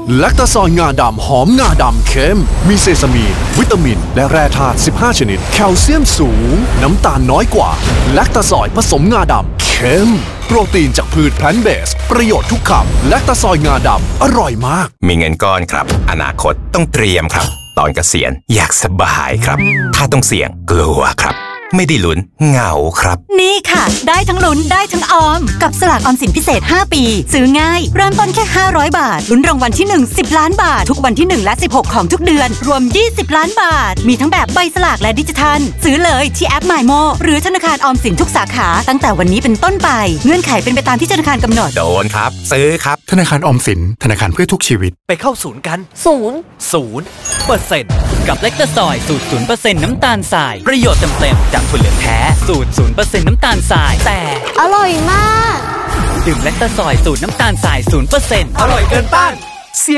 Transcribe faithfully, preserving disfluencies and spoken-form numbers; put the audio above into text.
แลคตาซอยงาดำหอมงาดำเค็มมีเซซามีนวิตามินและแร่ธาตุสิบห้าชนิดแคลเซียมสูงน้ำตาลน้อยกว่าแลคตาซอยผสมงาดำเค็มโปรตีนจากพืชแพลนต์เบสประโยชน์ทุกคำแลคตาซอยงาดำอร่อยมากมีเงินก้อนครับอนาคตต้องเตรียมครับตอนเกษียณอยากสบายครับถ้าต้องเสี่ยงกลัวครับไม่ได้ลุ้นเหงาครับนี่ค่ะได้ทั้งลุ้นได้ทั้งออมกับสลากออมสินพิเศษห้าปีซื้อง่ายเริ่มต้นแค่ห้าร้อยบาทลุ้นรางวัลที่หนึ่ง สิบล้านบาททุกวันที่หนึ่งและสิบหกของทุกเดือนรวมยี่สิบล้านบาทมีทั้งแบบใบสลากและดิจิทัลซื้อเลยที่แอป มายโม หรือธนาคารออมสินทุกสาขาตั้งแต่วันนี้เป็นต้นไปเงื่อนไขเป็นไปตามที่ธนาคารกำหนดโดนครับซื้อครับธนาคารออมสินธนาคารเพื่อทุกชีวิตไปเข้าศูนย์กันศูนย์ศูนย์เปอร์เซ็นต์กับแลคตาซอยสูตร ศูนย์เปอร์เซ็นต์ น้ำตาลทรายประโยชน์เต็มๆจากถั่วเหลืองแท้สูตร ศูนย์เปอร์เซ็นต์ น้ำตาลทรายแต่อร่อยมากดื่มแลคตาซอยสูตรน้ำตาลทราย ศูนย์เปอร์เซ็นต์อร่อยเกินต้าน